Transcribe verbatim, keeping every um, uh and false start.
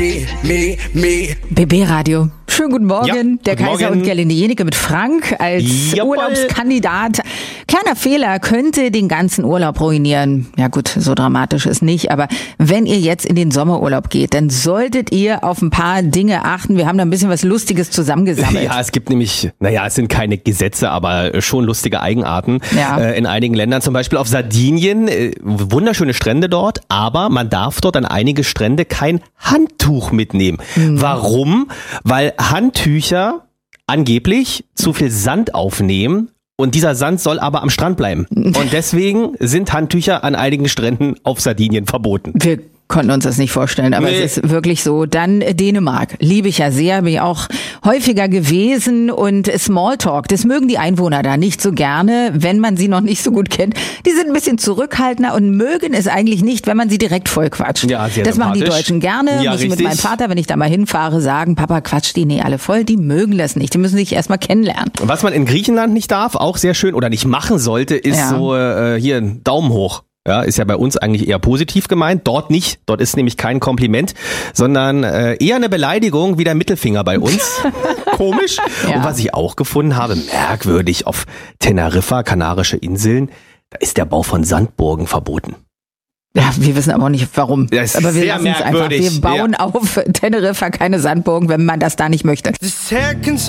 Me, me. B B-Radio. Schönen guten Morgen. Ja, der guten Kaiser Morgen. und Gerlinde Jenike mit Frank als Jawohl. Urlaubskandidat. Kleiner Fehler könnte den ganzen Urlaub ruinieren. Ja gut, so dramatisch ist nicht. Aber wenn ihr jetzt in den Sommerurlaub geht, dann solltet ihr auf ein paar Dinge achten. Wir haben da ein bisschen was Lustiges zusammengesammelt. Ja, es gibt nämlich, naja, es sind keine Gesetze, aber schon lustige Eigenarten. Ja. Äh, in einigen Ländern, zum Beispiel auf Sardinien, äh, wunderschöne Strände dort, aber man darf dort an einige Strände kein Handtuch mitnehmen. Mhm. Warum? Weil Handtücher angeblich zu viel Sand aufnehmen. Und dieser Sand soll aber am Strand bleiben. Und deswegen sind Handtücher an einigen Stränden auf Sardinien verboten. Wir konnten uns das nicht vorstellen, aber Nee. es ist wirklich so. Dann Dänemark. Liebe ich ja sehr, bin ich auch häufiger gewesen. Und Smalltalk, das mögen die Einwohner da nicht so gerne, wenn man sie noch nicht so gut kennt. Die sind ein bisschen zurückhaltender und mögen es eigentlich nicht, wenn man sie direkt vollquatscht. Ja, sehr das machen die sympathisch. Deutschen gerne. Ja, Muss ich mit richtig. meinem Vater, wenn ich da mal hinfahre, sagen, Papa, quatscht die nee alle voll. Die mögen das nicht. Die müssen sich erstmal kennenlernen. Und was man in Griechenland nicht darf, auch sehr schön oder nicht machen sollte, ist Ja. so äh, hier ein Daumen hoch. Ja, ist ja bei uns eigentlich eher positiv gemeint. Dort nicht. Dort ist nämlich kein Kompliment, sondern äh, eher eine Beleidigung wie der Mittelfinger bei uns. Komisch. Ja. Und was ich auch gefunden habe, merkwürdig, auf Teneriffa, Kanarische Inseln, da ist der Bau von Sandburgen verboten. Ja, wir wissen aber auch nicht warum. Das ist aber wir sehr lassen es einfach. merkwürdig. Wir bauen Ja. auf Teneriffa keine Sandburgen, wenn man das da nicht möchte. The second